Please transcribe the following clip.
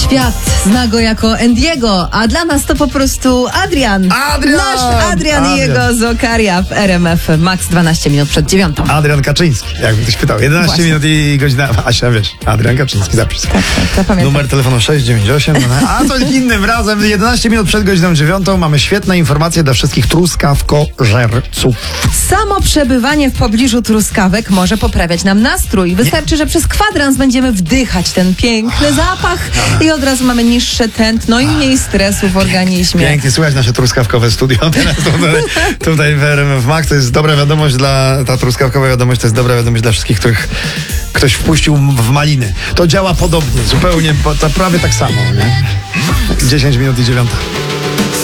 Świat zna go jako Endiego, a dla nas to po prostu Adrian. Nasz Adrian i jego Zokaria w RMF Max 12 minut przed 9. Adrian Kaczyński, jakby ktoś pytał. 11 Właśnie. minut i godzina. Asia, wiesz, Adrian Kaczyński, zapisz. Tak, zapamiętam. Numer telefonu 698. A to innym razem, 11 minut przed godziną 9 mamy świetne informacje dla wszystkich truskawkożerców. Samo przebywanie w pobliżu truskawek może poprawiać nam nastrój. Wystarczy, że przez kwadrans będziemy wdychać ten piękny zapach i od razu mamy niższe tętno i mniej stresu w organizmie. Pięknie, słuchać nasze truskawkowe studio. Teraz tutaj w RMF Max to jest dobra wiadomość ta truskawkowa wiadomość to jest dobra wiadomość dla wszystkich, których ktoś wpuścił w maliny. To działa podobnie, zupełnie, to prawie tak samo, nie? 10 minut i 9.